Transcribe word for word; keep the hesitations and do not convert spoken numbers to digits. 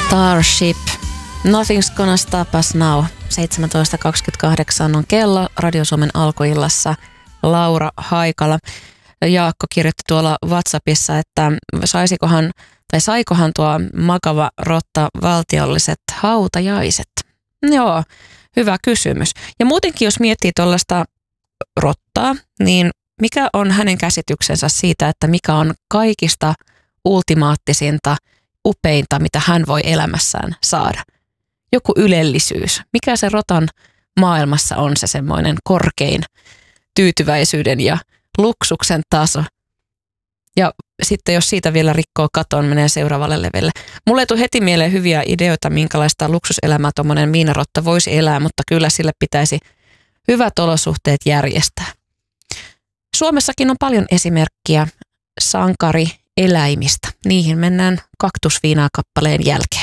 Starship. Nothing's gonna stop us now. seitsemäntoista kaksikymmentäkahdeksan on kello Radio Suomen alkuillassa. Laura Haikala. Jaakko kirjoitti tuolla WhatsAppissa, että saisikohan tai saikohan tuo makava rotta valtiolliset hautajaiset? Joo, hyvä kysymys. Ja muutenkin jos miettii tuollaista rottaa, niin mikä on hänen käsityksensä siitä, että mikä on kaikista ultimaattisinta, upeinta, mitä hän voi elämässään saada? Joku ylellisyys. Mikä se rotan maailmassa on se semmoinen korkein tyytyväisyyden ja luksuksen taso? Ja sitten jos siitä vielä rikkoo katon, menee seuraavalle levelle. Mulle ei tule heti mieleen hyviä ideoita, minkälaista luksuselämää tuommoinen miinarotta voisi elää, mutta kyllä sille pitäisi hyvät olosuhteet järjestää. Suomessakin on paljon esimerkkiä sankarieläimistä. Niihin mennään kaktusviinaa kappaleen jälkeen.